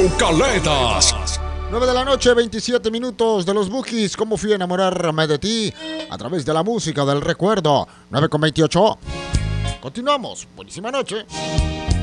Caletas. 9 de la noche, 27 minutos de los Bookies. ¿Cómo fui a enamorarme de ti? A través de la música del recuerdo. 9:28. Continuamos. Buenísima noche.